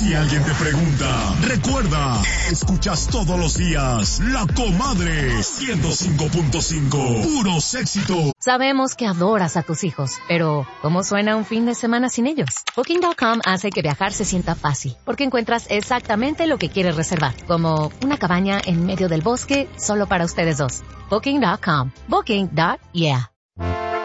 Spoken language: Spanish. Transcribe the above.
Si alguien te pregunta, recuerda, escuchas todos los días La Comadre 105.5, puros éxitos. Sabemos que adoras a tus hijos, pero ¿cómo suena un fin de semana sin ellos? Booking.com hace que viajar se sienta fácil, porque encuentras exactamente lo que quieres reservar, como una cabaña en medio del bosque solo para ustedes dos. Booking.com. Booking.yeah.